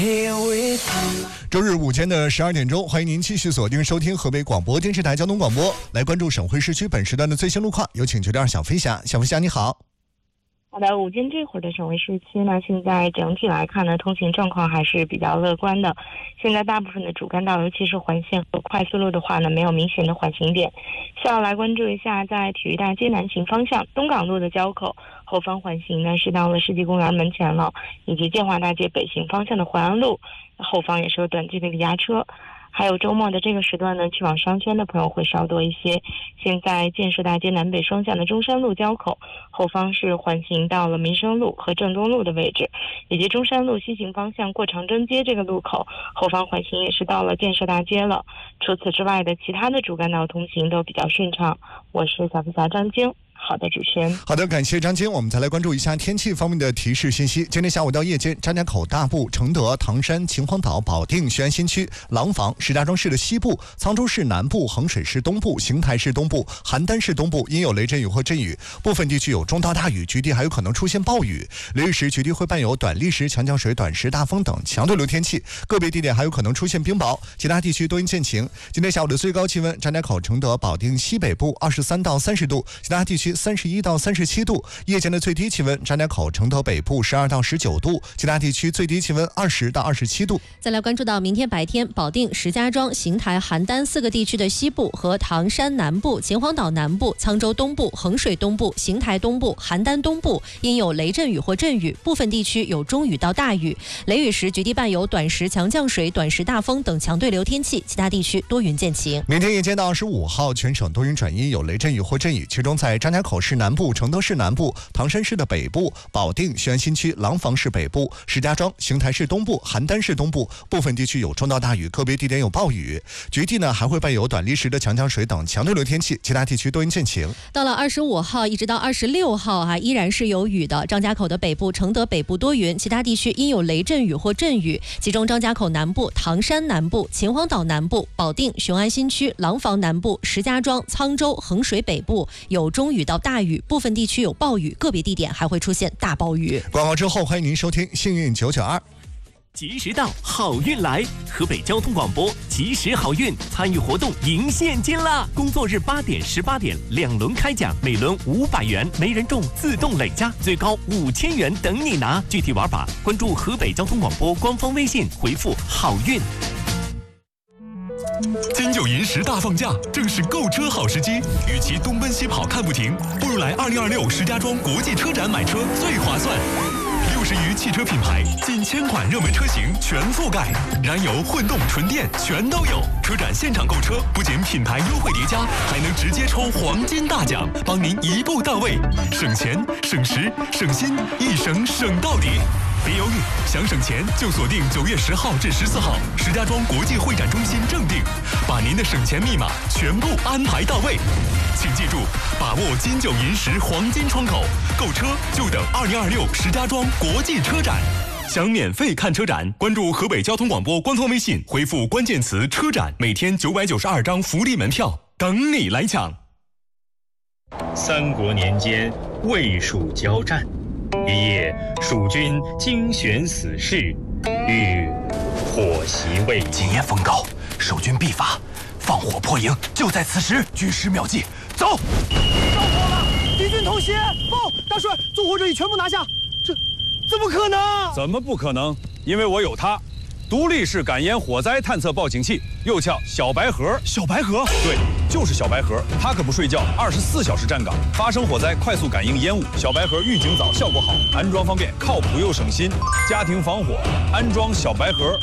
周日午间的12点钟，欢迎您继续锁定收听河北广播电视台交通广播，来关注省会市区本时段的最新路况。有请9.2小飞侠，小飞侠你好。 好的，午间这会儿的省会市区呢，现在整体来看呢，通行状况还是比较乐观的。现在大部分的主干道，尤其是环线和快速路的话呢，没有明显的缓行点。需要来关注一下，在体育大街南行方向东港路的交口后方缓行呢，是到了世纪公园门前了，以及建华大街北行方向的淮安路后方也是有短距离的压车。还有周末的这个时段呢，去往商圈的朋友会稍多一些。现在建设大街南北双向的中山路交口后方是缓行到了民生路和正东路的位置，以及中山路西行方向过长征街这个路口后方缓行也是到了建设大街了。除此之外的其他的主干道通行都比较顺畅。我是小飞侠张晶。好的，主持人。 好的，感谢张晶。我们再来关注一下天气方面的提示信息。今天下午到夜间，张家口、大埔、承德、唐山、秦皇岛、保定、雄安新区、廊坊、石家庄市的西部、沧州市南部、衡水市东部、邢台市东部、邯郸市东部因有雷阵雨或阵雨，部分地区有中到大雨，局地还有可能出现暴雨。雷雨时，局地会伴有短砾石、强降水、短时大风等强对流天气，个别地点还有可能出现冰雹，其他地区多云见晴。今天下午的最高气温，张家口、承德、保定西北部23到30度，其他地区31到37度。夜间的最低气温，张家口、承德北部12到19度，其他地区最低气温20到27度。 再来关注到明天白天，保定、石家庄、邢台、邯郸4个地区的西部和唐山南部、秦皇岛南部、沧州东部、衡水东部、邢台东部、邯郸东部因有雷阵雨或阵雨，部分地区有中雨到大雨。雷雨时，局地伴有短时强降水、短时大风等强对流天气，其他地区多云见晴。 明天夜间到25号，全省多云转阴，有雷阵雨或阵雨，其中在张家口市南部、承德市南部、唐山市的北部、保定、雄安新区、廊坊市北部、石家庄、邢台市东部、邯郸市东部部分地区有中到大雨，个别地点有暴雨，局地呢还会伴有短砾石的强降水等强对流天气，其他地区多云见晴。 到了25号一直到26号依然是有雨的。张家口的北部、承德北部多云，其他地区因有雷阵雨或阵雨，其中张家口南部、唐山南部、秦皇岛南部、保定、雄安新区、廊坊南部、石家庄、沧州、衡水北部有中雨到大雨，部分地区有暴雨，个别地点还会出现大暴雨。 广告之后，欢迎您收听幸运992。 及时到，好运来！河北交通广播及时好运参与活动赢现金啦！工作日8点、18点2轮开奖，每轮500元，没人中自动累加，最高5000元等你拿。具体玩法关注河北交通广播官方微信，回复好运。 金九银十大放价，正是购车好时机。与其东奔西跑看不停，不如来2026石家庄国际车展买车最划算。60余汽车品牌，近1000款热门车型全覆盖，燃油、混动、纯电全都有。车展现场购车，不仅品牌优惠叠加，还能直接抽黄金大奖，帮您一步到位，省钱、省时、省心，一省省到底。别犹豫，想省钱就锁定9月10号至14号石家庄国际会展中心正定，把您的省钱密码全部安排到位。请记住，把握金九银十黄金窗口，购车就等2026石家庄国际车展。想免费看车展，关注河北交通广播官方微信，回复关键词车展，每天992张福利门票等你来抢。 三国年间，魏蜀交战，一夜蜀军精选死士，欲火袭魏。 今夜风高，守军必发，放火破营就在此时，举时妙计。走！ 着火了！敌军偷袭！报，大帅，纵火者已全部拿下。这怎么可能？ 怎么不可能？因为我有它，独立式感烟火灾探测报警器，又叫小白盒。 小白盒？ 对，就是小白盒。它可不睡觉，24小时站岗，发生火灾快速感应烟雾。小白盒预警早，效果好，安装方便，靠谱又省心。家庭防火，安装小白盒。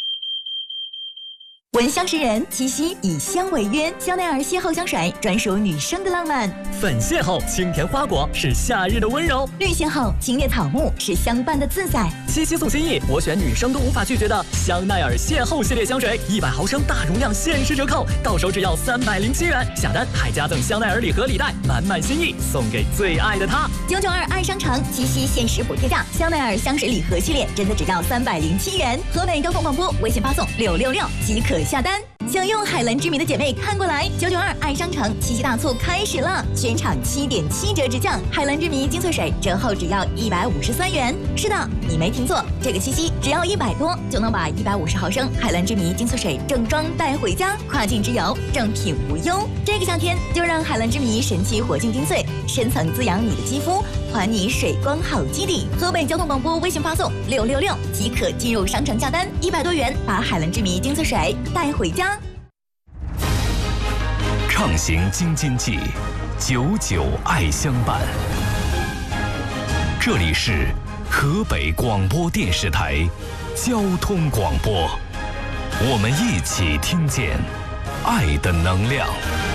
闻香识人，七夕以香为约，香奈儿邂逅香水专属女生的浪漫。 粉邂逅清甜花果是夏日的温柔， 绿邂逅清冽草木是相伴的自在。 七夕送心意，我选女生都无法拒绝的香奈儿邂逅系列香水，100毫升大容量限时折扣，到手只要307元，下单还加赠香奈儿礼盒礼袋，满满心意送给最爱的他。 992爱商城七夕限时补贴价，香奈儿香水礼盒系列真的只要307元。河北交通广播微信发送666即可下单。 享用海蓝之谜的姐妹看过来，992爱商城七夕大促开始了，全场7.7折直降，海蓝之谜精粹水折后只要153元。是的，你没听错，这个七夕只要100多就能把150毫升海蓝之谜精粹水正装带回家，跨境之游正品无忧。这个夏天就让海蓝之谜神奇活性精粹深层滋养你的肌肤，还你水光好基底。河北交通广播微信发送666即可进入商城下单，100多元把海蓝之谜精粹水带回家。 畅行京津冀，99爱相伴。这里是河北广播电视台交通广播，我们一起听见爱的能量。